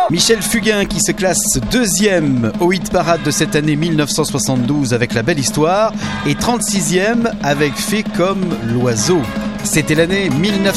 Michel Fugain qui se classe deuxième au hit parade de cette année 1972 avec La Belle Histoire et 36e avec Fait comme l'oiseau. C'était l'année 1972.